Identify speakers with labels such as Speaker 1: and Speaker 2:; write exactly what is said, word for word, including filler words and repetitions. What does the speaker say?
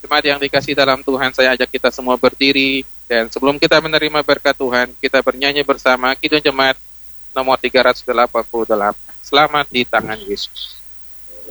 Speaker 1: Jemaat yang dikasih dalam Tuhan, saya ajak kita semua berdiri. Dan sebelum kita menerima berkat Tuhan, kita bernyanyi bersama Kidung Jemaat nomor tiga ratus delapan puluh delapan. Selamat di tangan Yesus.